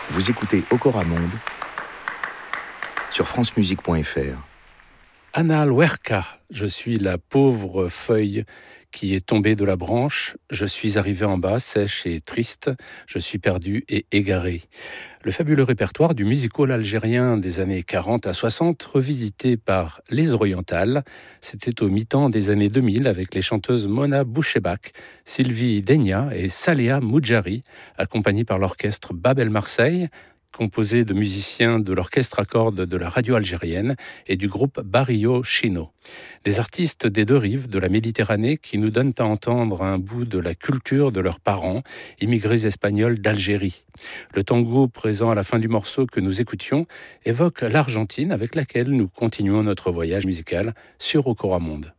Vous écoutez Okora Monde sur francemusique.fr. Ana Alhuerca, je suis la pauvre feuille qui est tombée de la branche. Je suis arrivé en bas, sèche et triste. Je suis perdu et égaré. Le fabuleux répertoire du music-hall algérien des années 40 à 60, revisité par Les Orientales. C'était au mi-temps des années 2000 avec les chanteuses Mona Bouchebak, Sylvie Degna et Saléha Moudjari, accompagnées par l'orchestre Babel Marseille, composé de musiciens de l'orchestre à cordes de la radio algérienne et du groupe Barrio Chino. Des artistes des deux rives de la Méditerranée qui nous donnent à entendre un bout de la culture de leurs parents, immigrés espagnols d'Algérie. Le tango présent à la fin du morceau que nous écoutions évoque l'Argentine avec laquelle nous continuons notre voyage musical sur Okora Monde.